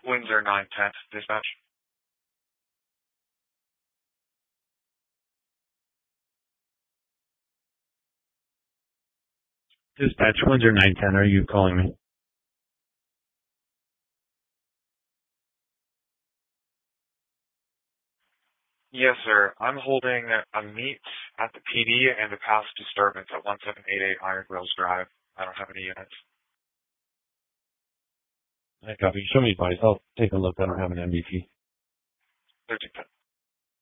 Windsor 910, dispatch. Dispatch, Windsor 910, are you calling me? Yes, sir. I'm holding a meet at the PD and a past disturbance at 1788 Iron Rails Drive. I don't have any units. I copy. Show me advice. I'll take a look. I don't have an MVP. 1310.